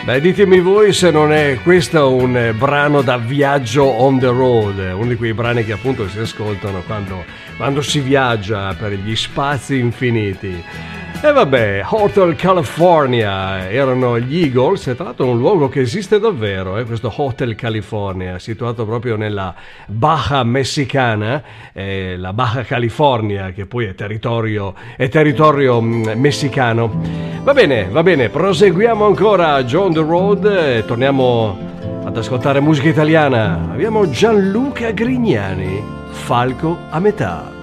Beh, ditemi voi se non è questo un brano da viaggio on the road, uno di quei brani che appunto si ascoltano quando si viaggia per gli spazi infiniti. E vabbè, Hotel California erano gli Eagles, è tra l'altro un luogo che esiste davvero, questo Hotel California, situato proprio nella Baja Messicana, la Baja California, che poi è territorio messicano. Va bene, proseguiamo ancora John the Road e torniamo ad ascoltare musica italiana. Abbiamo Gianluca Grignani, Falco a metà.